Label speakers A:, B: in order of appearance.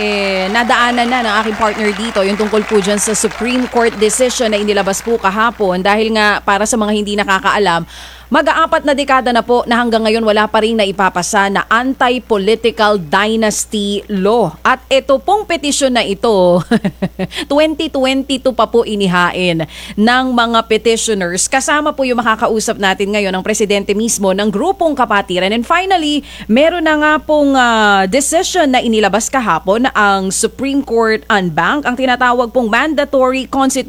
A: nadaanan na ng aking partner dito yung tungkol po dyan sa Supreme Court decision na inilabas po kahapon dahil nga para sa mga hindi nakakaalam, mag-aapat na dekada na po na hanggang ngayon wala pa rin na ipapasa na anti-political dynasty law. At ito pong petisyon na ito, 2022 pa po inihain ng mga petitioners. Kasama po yung makakausap natin ngayon ang presidente mismo ng grupong Kapatiran. And finally, meron na nga pong decision na inilabas kahapon ang Supreme Court Unbank, ang tinatawag pong Mandatory Constitutional